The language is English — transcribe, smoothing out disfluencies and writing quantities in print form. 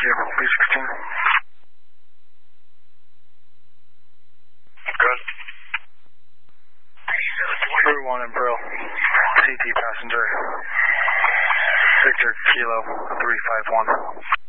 you. B16. Good. Crew 1 Imperial. CT passenger. Victor Kilo 351.